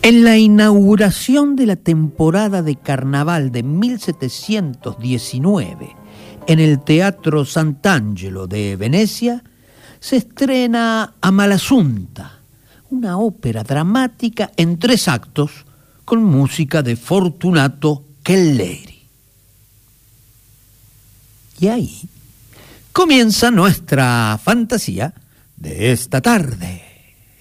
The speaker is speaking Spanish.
En la inauguración de la temporada de carnaval de 1719, en el Teatro Sant'Angelo de Venecia, se estrena Amalasuntha, una ópera dramática en 3 actos con música de Fortunato Kelleri. Y ahí comienza nuestra fantasía de esta tarde.